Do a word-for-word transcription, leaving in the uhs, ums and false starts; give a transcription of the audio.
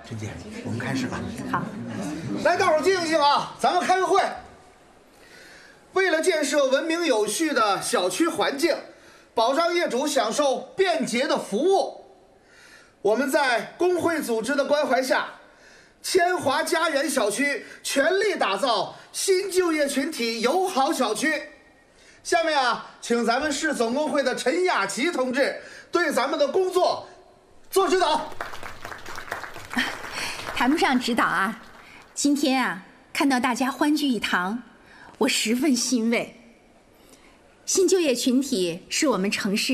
陈姐，我们开始吧。 好， 来，大伙儿静静啊，咱们开个会。为了建设文明有序的小区环境，保障业主享受便捷的服务，我们在工会组织的关怀下，千华家园小区全力打造新就业群体友好小区。下面啊，请咱们市总工会的陈雅琪同志对咱们的工作做指导。 谈不上指导啊，今天啊，看到大家欢聚一堂，我十分欣慰。新就业群体是我们城市